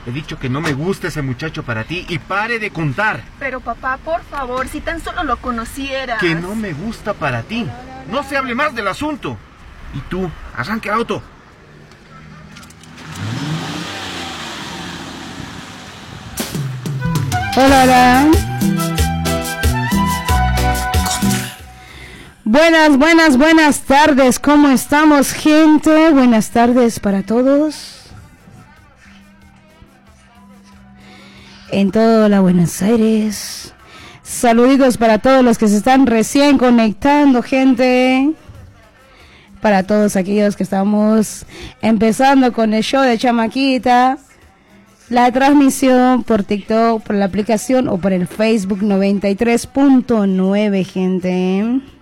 He dicho que no me gusta ese muchacho para ti y pare de contar. Pero papá, por favor, si tan solo lo conocieras. Que no me gusta para ti. No se hable más del asunto. Y tú, arranque auto. Hola, hola. Buenas tardes. ¿Cómo estamos, gente? Buenas tardes para todos. En toda la Buenos Aires. Saluditos para todos los que se están recién conectando, gente. Para todos aquellos que estamos empezando con el show de Chamaquita. La transmisión por TikTok, por la aplicación o por el Facebook 93.9, gente.